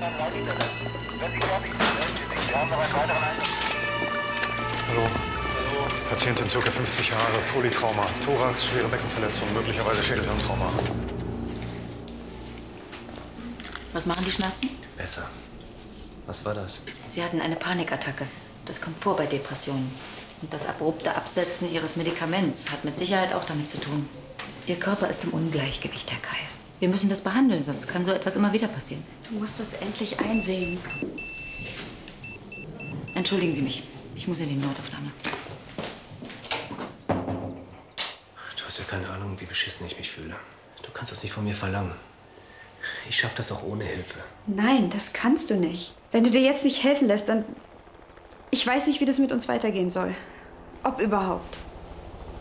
Hallo. Hallo. Patientin, ca. 50 Jahre, Polytrauma, Thorax, schwere Beckenverletzung, möglicherweise Schädelhirntrauma. Was machen die Schmerzen? Besser. Was war das? Sie hatten eine Panikattacke. Das kommt vor bei Depressionen. Und das abrupte Absetzen Ihres Medikaments hat mit Sicherheit auch damit zu tun. Ihr Körper ist im Ungleichgewicht, Herr Keil. Wir müssen das behandeln, sonst kann so etwas immer wieder passieren. Du musst das endlich einsehen. Entschuldigen Sie mich. Ich muss in die Notaufnahme. Du hast ja keine Ahnung, wie beschissen ich mich fühle. Du kannst das nicht von mir verlangen. Ich schaff das auch ohne Hilfe. Nein, das kannst du nicht. Wenn du dir jetzt nicht helfen lässt, dann... Ich weiß nicht, wie das mit uns weitergehen soll. Ob überhaupt.